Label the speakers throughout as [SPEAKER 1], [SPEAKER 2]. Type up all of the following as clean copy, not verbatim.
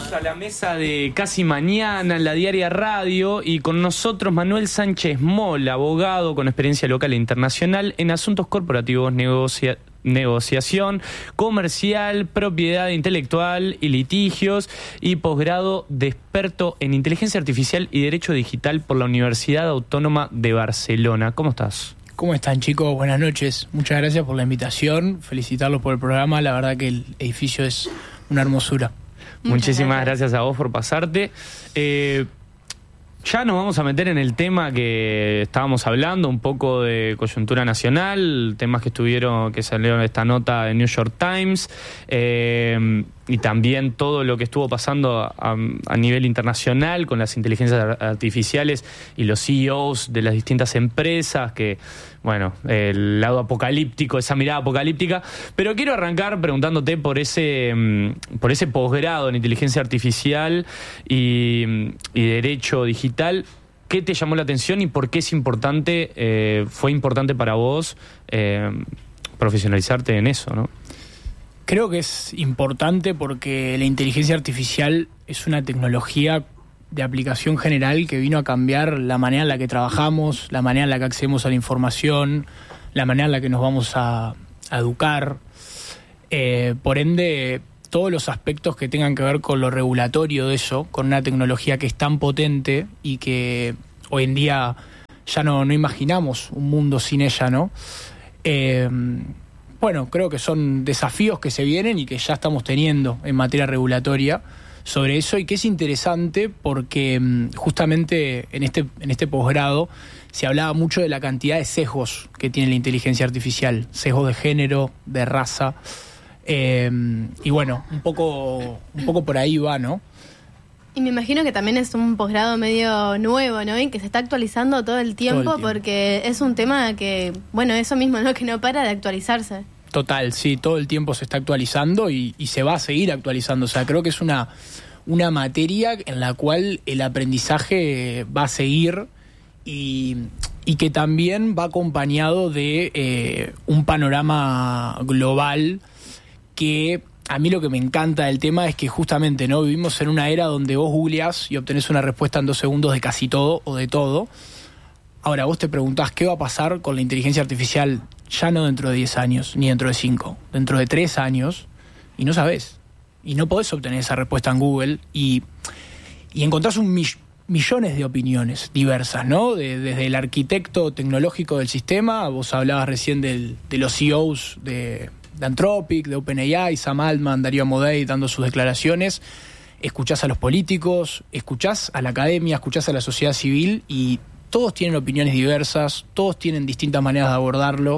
[SPEAKER 1] Volvemos a la mesa de Casi Mañana en la Diaria Radio y con nosotros Manuel Sánchez Moll, abogado con experiencia local e internacional en asuntos corporativos, negociación comercial, propiedad intelectual y litigios, y posgrado de experto en inteligencia artificial y derecho digital por la Universidad Autónoma de Barcelona. ¿Cómo estás?
[SPEAKER 2] ¿Cómo están, chicos? Buenas noches. Muchas gracias por la invitación. Felicitarlos por el programa. La verdad que el edificio es una hermosura.
[SPEAKER 1] Muchísimas gracias a vos por pasarte. Ya nos vamos a meter en el tema que estábamos hablando, un poco de coyuntura nacional, temas que salieron de esta nota de New York Times, y también todo lo que estuvo pasando a nivel internacional con las inteligencias artificiales y los CEOs de las distintas empresas, que, bueno, el lado apocalíptico, esa mirada apocalíptica. Pero quiero arrancar preguntándote por ese posgrado en inteligencia artificial y derecho digital. ¿Qué te llamó la atención y por qué fue importante para vos profesionalizarte en eso, ¿no?
[SPEAKER 2] Creo que es importante porque la inteligencia artificial es una tecnología de aplicación general que vino a cambiar la manera en la que trabajamos, la manera en la que accedemos a la información, la manera en la que nos vamos a educar. Por ende, todos los aspectos que tengan que ver con lo regulatorio de eso, con una tecnología que es tan potente y que hoy en día ya no imaginamos un mundo sin ella, ¿no? Bueno, creo que son desafíos que se vienen y que ya estamos teniendo en materia regulatoria sobre eso, y que es interesante porque justamente en este posgrado se hablaba mucho de la cantidad de sesgos que tiene la inteligencia artificial, sesgos de género, de raza, y bueno, un poco por ahí va, ¿no? Y me imagino que también es un posgrado medio nuevo, ¿no? Y que se está actualizando todo el tiempo, porque es un tema que, bueno, eso mismo, ¿no? Que no para de actualizarse. Total, sí, todo el tiempo se está actualizando y se va a seguir actualizando. O sea, creo que es una materia en la cual el aprendizaje va a seguir y que también va acompañado de un panorama global que... A mí lo que me encanta del tema es que justamente, ¿no? Vivimos en una era donde vos googleás y obtenés una respuesta en 2 segundos de casi todo o de todo. Ahora vos te preguntás qué va a pasar con la inteligencia artificial ya no dentro de 10 años, ni dentro de 5, dentro de 3 años, y no sabés. Y no podés obtener esa respuesta en Google y encontrás millones de opiniones diversas, ¿no? Desde el arquitecto tecnológico del sistema, vos hablabas recién de los CEOs de Anthropic, de OpenAI, Sam Altman, Darío Amodei dando sus declaraciones. Escuchás a los políticos, escuchás a la academia, escuchás a la sociedad civil y todos tienen opiniones diversas, todos tienen distintas maneras de abordarlo,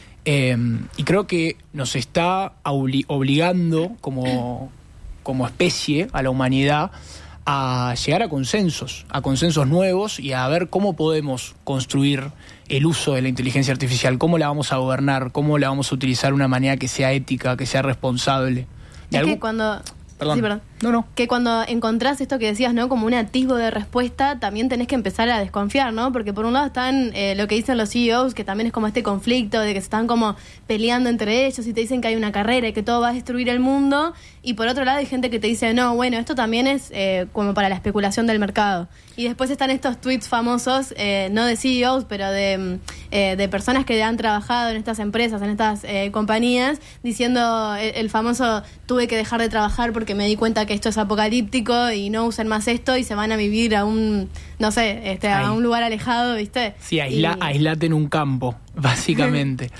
[SPEAKER 2] y creo que nos está obligando como especie a la humanidad a llegar a consensos nuevos y a ver cómo podemos construir el uso de la inteligencia artificial, cómo la vamos a gobernar, cómo la vamos a utilizar de una manera que sea ética, que sea responsable.
[SPEAKER 3] Es que cuando...
[SPEAKER 2] Perdón.
[SPEAKER 3] Sí, perdón.
[SPEAKER 2] No.
[SPEAKER 3] Que cuando encontrás esto que decías, ¿no? Como un atisbo de respuesta, también tenés que empezar a desconfiar, ¿no? Porque por un lado están lo que dicen los CEOs, que también es como este conflicto de que se están como peleando entre ellos y te dicen que hay una carrera y que todo va a destruir el mundo. Y por otro lado hay gente que te dice, no, bueno, esto también es como para la especulación del mercado. Y después están estos tweets famosos, no de CEOs, pero de personas que han trabajado en estas empresas, en estas compañías, diciendo el famoso, tuve que dejar de trabajar porque me di cuenta que esto es apocalíptico y no usen más esto y se van a vivir a un, no sé, a un lugar alejado, ¿viste?
[SPEAKER 2] Sí, aislate en un campo, básicamente.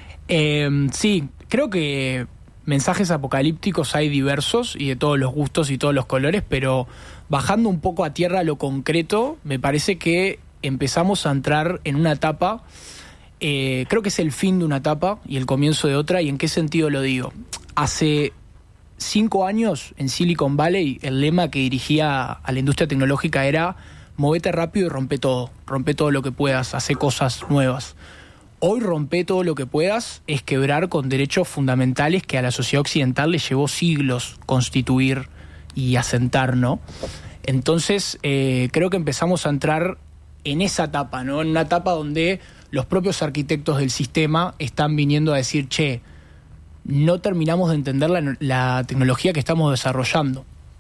[SPEAKER 2] Sí, creo que mensajes apocalípticos hay diversos y de todos los gustos y todos los colores, pero bajando un poco a tierra lo concreto, me parece que empezamos a entrar en una etapa, creo que es el fin de una etapa y el comienzo de otra. ¿Y en qué sentido lo digo? Hace 5 años en Silicon Valley el lema que dirigía a la industria tecnológica era movete rápido y rompe todo lo que puedas, hace cosas nuevas. Hoy rompe todo lo que puedas es quebrar con derechos fundamentales que a la sociedad occidental le llevó siglos constituir y asentar, ¿no? Entonces creo que empezamos a entrar en esa etapa, ¿no? En una etapa donde los propios arquitectos del sistema están viniendo a decir, no terminamos de entender la tecnología que estamos desarrollando.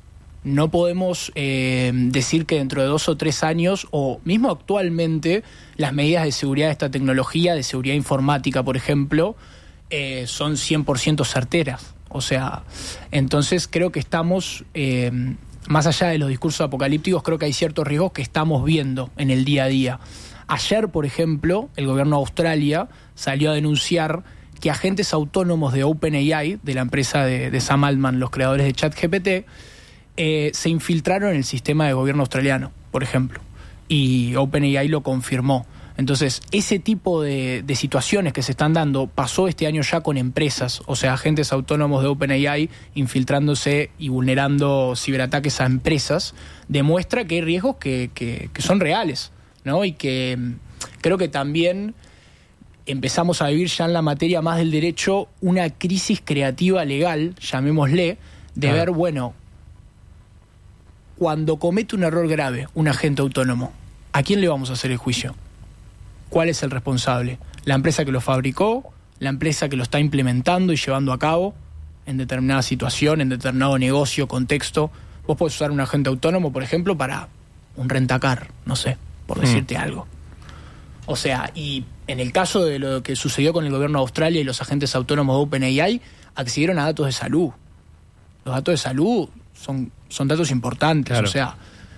[SPEAKER 2] No podemos decir que dentro de 2 o 3 años, o mismo actualmente, las medidas de seguridad de esta tecnología, de seguridad informática, por ejemplo, son 100% certeras. O sea, entonces creo que estamos, más allá de los discursos apocalípticos, creo que hay ciertos riesgos que estamos viendo en el día a día. Ayer, por ejemplo, el gobierno de Australia salió a denunciar que agentes autónomos de OpenAI, de la empresa de Sam Altman, los creadores de ChatGPT, se infiltraron en el sistema de gobierno australiano, por ejemplo. Y OpenAI lo confirmó. Entonces, ese tipo de situaciones que se están dando pasó este año ya con empresas, o sea, agentes autónomos de OpenAI infiltrándose y vulnerando ciberataques a empresas, demuestra que hay riesgos que son reales, ¿no? Y que creo que también empezamos a vivir ya en la materia más del derecho una crisis creativa legal, llamémosle, de ver, bueno, cuando comete un error grave un agente autónomo, ¿a quién le vamos a hacer el juicio? ¿Cuál es el responsable? ¿La empresa que lo fabricó? ¿La empresa que lo está implementando y llevando a cabo en determinada situación, en determinado negocio, contexto? Vos podés usar un agente autónomo, por ejemplo, para un rentacar, no sé, por decirte algo. O sea, y en el caso de lo que sucedió con el gobierno de Australia y los agentes autónomos de OpenAI, accedieron a datos de salud. Los datos de salud son datos importantes, claro. O sea...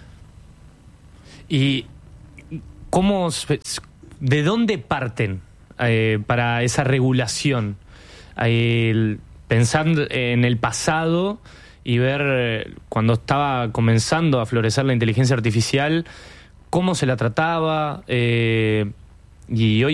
[SPEAKER 1] ¿Y cómo... ¿De dónde parten para esa regulación? Pensando en el pasado y ver cuando estaba comenzando a florecer la inteligencia artificial, cómo se la trataba, y hoy